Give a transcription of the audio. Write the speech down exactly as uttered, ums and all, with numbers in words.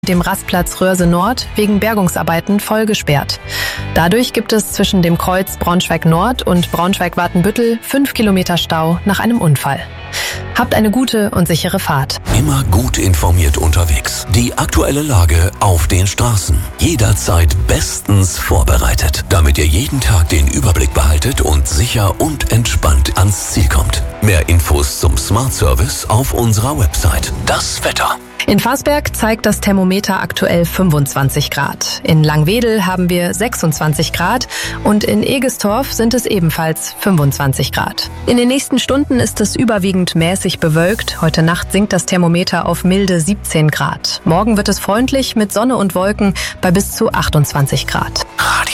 dem Rastplatz Röhrse Nord wegen Bergungsarbeiten voll gesperrt. Dadurch gibt es zwischen dem Kreuz Braunschweig Nord und Braunschweig-Watenbüttel fünf Kilometer Stau nach einem Unfall. Habt eine gute und sichere Fahrt. Immer gut informiert unterwegs. Die aktuelle Lage auf den Straßen. Jederzeit bestens vorbereitet, damit ihr jeden Tag den Überblick behaltet und sicher und entspannt ans Ziel kommt. Mehr Infos zum Smart Service auf unserer Website. Das Wetter. In Fasberg zeigt das Thermometer aktuell fünfundzwanzig Grad. In Langwedel haben wir sechsundzwanzig Grad und in Egestorf sind es ebenfalls fünfundzwanzig Grad. In den nächsten Stunden ist es überwiegend mäßig bewölkt. Heute Nacht sinkt das Thermometer auf milde siebzehn Grad. Morgen wird es freundlich mit Sonne und Wolken bei bis zu achtundzwanzig Grad.